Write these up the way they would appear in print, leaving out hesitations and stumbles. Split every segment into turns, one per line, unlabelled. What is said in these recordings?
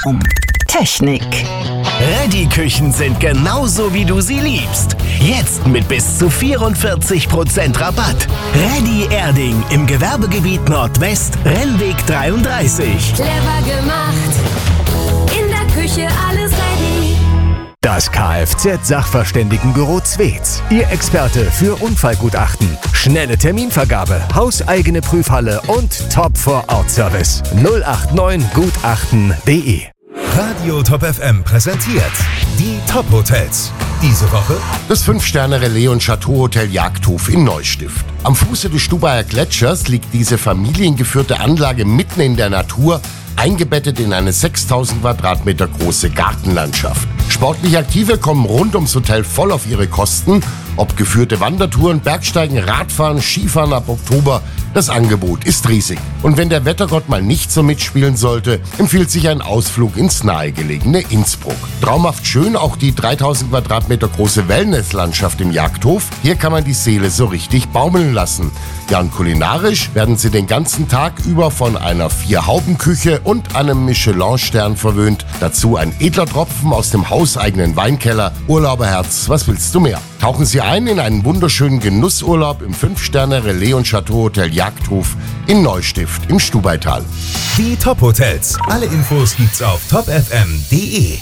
Technik.
Reddy-Küchen sind genauso, wie du sie liebst. Jetzt mit bis zu 44% Rabatt. Reddy Erding im Gewerbegebiet Nordwest, Rennweg 33.
Clever gemacht. In der Küche alles ready.
Das Kfz-Sachverständigenbüro Zwetz. Ihr Experte für Unfallgutachten. Schnelle Terminvergabe, hauseigene Prüfhalle und Top-Vor-Ort-Service. 089gutachten.de.
Radio Top FM präsentiert die Top Hotels. Diese Woche
das 5-Sterne-Relais- und Chateau-Hotel Jagdhof in Neustift. Am Fuße des Stubaier Gletschers liegt diese familiengeführte Anlage mitten in der Natur, eingebettet in eine 6000 Quadratmeter große Gartenlandschaft. Sportlich Aktive kommen rund ums Hotel voll auf ihre Kosten. Ob geführte Wandertouren, Bergsteigen, Radfahren, Skifahren ab Oktober, das Angebot ist riesig. Und wenn der Wettergott mal nicht so mitspielen sollte, empfiehlt sich ein Ausflug ins nahegelegene Innsbruck. Traumhaft schön auch die 3000 Quadratmeter große Wellnesslandschaft im Jagdhof. Hier kann man die Seele so richtig baumeln lassen. Ja, und kulinarisch werden Sie den ganzen Tag über von einer 4-Hauben-Küche und einem Michelin-Stern verwöhnt. Dazu ein edler Tropfen aus dem hauseigenen Weinkeller. Urlauberherz, was willst du mehr? Tauchen Sie ein in einen wunderschönen Genussurlaub im 5-Sterne-Relais- und Chateau-Hotel Jagdhof in Neustift im Stubaital.
die Top Hotels. Alle Infos gibt's auf topfm.de.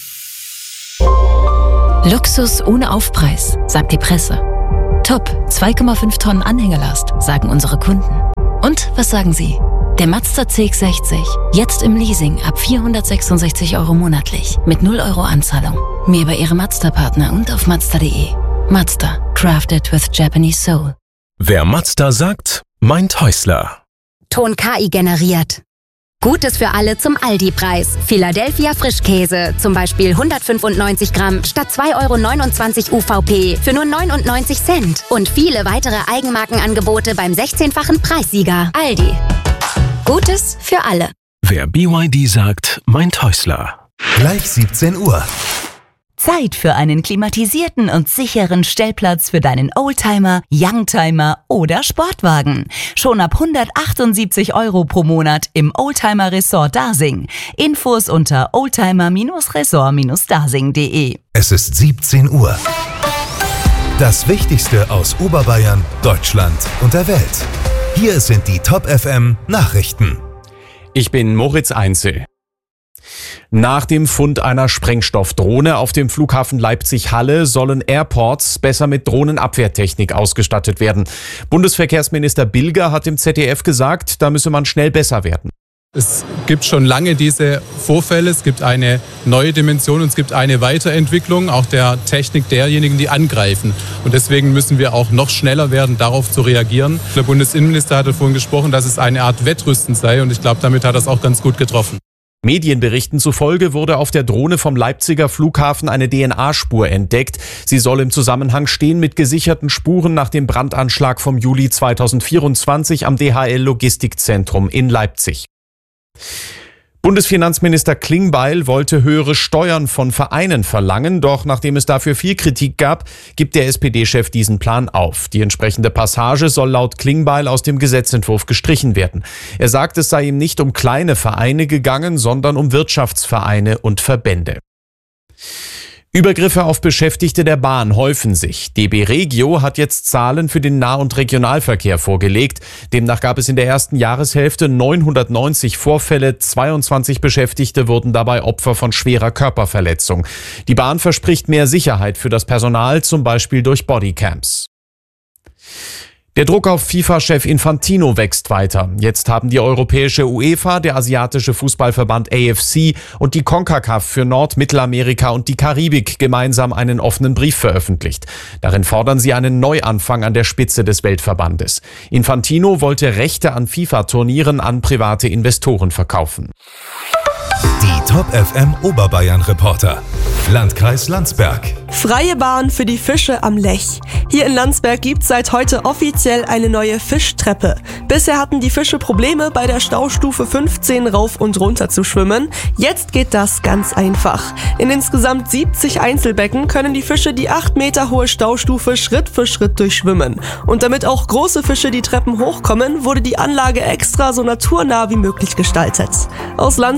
Luxus ohne Aufpreis, sagt die Presse. Top, 2,5 Tonnen Anhängelast, sagen unsere Kunden. Und was sagen Sie? Der Mazda CX-60, jetzt im Leasing ab 466 € monatlich, mit 0 € Anzahlung. Mehr bei Ihrem Mazda-Partner und auf Mazda.de. Mazda, crafted with Japanese soul.
Wer Mazda sagt, meint Häusler.
Ton KI generiert. Gutes für alle zum Aldi-Preis. Philadelphia Frischkäse, zum Beispiel 195 Gramm statt 2,29 € UVP für nur 99 Cent. Und viele weitere Eigenmarkenangebote beim 16-fachen Preissieger. Aldi. Gutes für alle.
Wer BYD sagt, meint Häusler.
Gleich 17 Uhr.
Zeit für einen klimatisierten und sicheren Stellplatz für deinen Oldtimer, Youngtimer oder Sportwagen. Schon ab 178 € pro Monat im Oldtimer Resort Dasing. Infos unter oldtimer-resort-dasing.de.
Es ist 17 Uhr. Das Wichtigste aus Oberbayern, Deutschland und der Welt. Hier sind die Top FM Nachrichten.
Ich bin Moritz Einzel. Nach dem Fund einer Sprengstoffdrohne auf dem Flughafen Leipzig-Halle sollen Airports besser mit Drohnenabwehrtechnik ausgestattet werden. Bundesverkehrsminister Bilger hat im ZDF gesagt, da müsse man schnell besser werden.
Es gibt schon lange diese Vorfälle, es gibt eine neue Dimension und es gibt eine Weiterentwicklung auch der Technik derjenigen, die angreifen. Und deswegen müssen wir auch noch schneller werden, darauf zu reagieren. Der Bundesinnenminister hatte vorhin gesprochen, dass es eine Art Wettrüsten sei und ich glaube, damit hat er es auch ganz gut getroffen.
Medienberichten zufolge wurde auf der Drohne vom Leipziger Flughafen eine DNA-Spur entdeckt. Sie soll im Zusammenhang stehen mit gesicherten Spuren nach dem Brandanschlag vom Juli 2024 am DHL-Logistikzentrum in Leipzig. Bundesfinanzminister Klingbeil wollte höhere Steuern von Vereinen verlangen, doch nachdem es dafür viel Kritik gab, gibt der SPD-Chef diesen Plan auf. Die entsprechende Passage soll laut Klingbeil aus dem Gesetzentwurf gestrichen werden. Er sagt, es sei ihm nicht um kleine Vereine gegangen, sondern um Wirtschaftsvereine und Verbände. Übergriffe auf Beschäftigte der Bahn häufen sich. DB Regio hat jetzt Zahlen für den Nah- und Regionalverkehr vorgelegt. Demnach gab es in der ersten Jahreshälfte 990 Vorfälle, 22 Beschäftigte wurden dabei Opfer von schwerer Körperverletzung. Die Bahn verspricht mehr Sicherheit für das Personal, zum Beispiel durch Bodycams. Der Druck auf FIFA-Chef Infantino wächst weiter. Jetzt haben die europäische UEFA, der asiatische Fußballverband AFC und die CONCACAF für Nord-, Mittelamerika und die Karibik gemeinsam einen offenen Brief veröffentlicht. Darin fordern sie einen Neuanfang an der Spitze des Weltverbandes. Infantino wollte Rechte an FIFA-Turnieren an private Investoren verkaufen.
Die Top FM Oberbayern Reporter. Landkreis Landsberg.
Freie Bahn für die Fische am Lech. Hier in Landsberg gibt's seit heute offiziell eine neue Fischtreppe. Bisher hatten die Fische Probleme, bei der Staustufe 15 rauf und runter zu schwimmen. Jetzt geht das ganz einfach. In insgesamt 70 Einzelbecken können die Fische die 8 Meter hohe Staustufe Schritt für Schritt durchschwimmen. Und damit auch große Fische die Treppen hochkommen, wurde die Anlage extra so naturnah wie möglich gestaltet. Aus Landsberg, so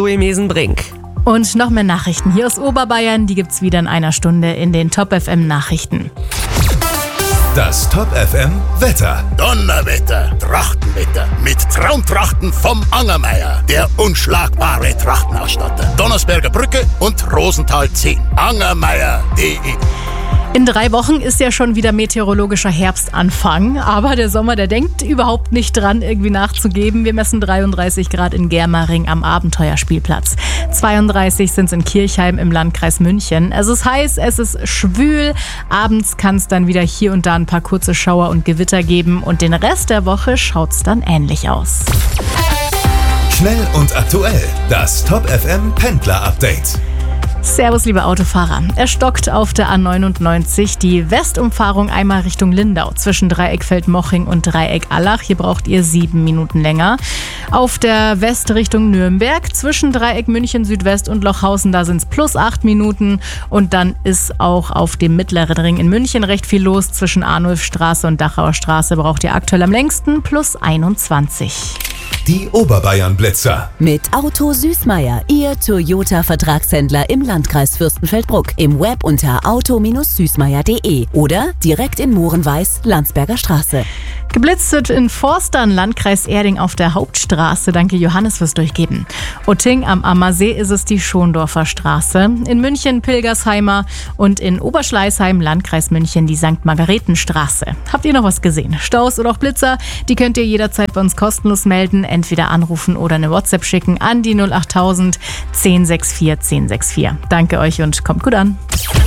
Zoe Mesenbrink.
Und noch mehr Nachrichten hier aus Oberbayern, die gibt's wieder in einer Stunde in den Top FM Nachrichten.
Das Top FM Wetter.
Donnerwetter, Trachtenwetter mit Traumtrachten vom Angermeier, der unschlagbare Trachtenausstatter. Donnersberger Brücke und Rosenthal 10. Angermeier.de.
In 3 Wochen ist ja schon wieder meteorologischer Herbstanfang, aber der Sommer, der denkt überhaupt nicht dran, irgendwie nachzugeben. Wir messen 33 Grad in Germering am Abenteuerspielplatz. 32 sind es in Kirchheim im Landkreis München. Es ist heiß, es ist schwül. Abends kann es dann wieder hier und da ein paar kurze Schauer und Gewitter geben und den Rest der Woche schaut es dann ähnlich aus.
Schnell und aktuell. Das Top FM Pendler Update.
Servus, liebe Autofahrer. Er stockt auf der A99 die Westumfahrung einmal Richtung Lindau zwischen Dreieck Feldmoching und Dreieck Allach. Hier braucht ihr 7 Minuten länger. Auf der West Richtung Nürnberg zwischen Dreieck München Südwest und Lochhausen, da sind es plus 8 Minuten. Und dann ist auch auf dem Mittleren Ring in München recht viel los. Zwischen Arnulfstraße und Dachauer Straße braucht ihr aktuell am längsten plus 21.
Die Oberbayern-Blitzer.
Mit Auto Süßmeier, Ihr Toyota-Vertragshändler im Landkreis Fürstenfeldbruck. Im Web unter auto-süßmeier.de oder direkt in Mohrenweiß, Landsberger Straße.
Geblitzt wird in Forstern, Landkreis Erding auf der Hauptstraße. Danke Johannes fürs Durchgeben. Otting am Ammersee ist es die Schondorfer Straße. In München Pilgersheimer und in Oberschleißheim, Landkreis München, die St. Margaretenstraße. Habt ihr noch was gesehen? Staus oder auch Blitzer? Die könnt ihr jederzeit bei uns kostenlos melden. Entweder anrufen oder eine WhatsApp schicken an die 08000 1064 1064. Danke euch und kommt gut an.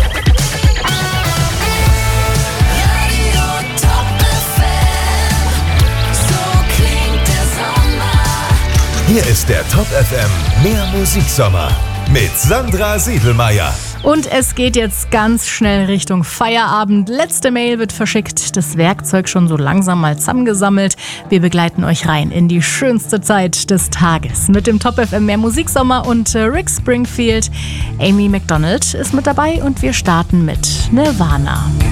Hier ist der Top FM Mehr Musiksommer mit Sandra Siedelmeier.
Und es geht jetzt ganz schnell Richtung Feierabend. Letzte Mail wird verschickt, das Werkzeug schon so langsam mal zusammengesammelt. Wir begleiten euch rein in die schönste Zeit des Tages mit dem Top FM Mehr Musiksommer und Rick Springfield. Amy McDonald ist mit dabei und wir starten mit Nirvana.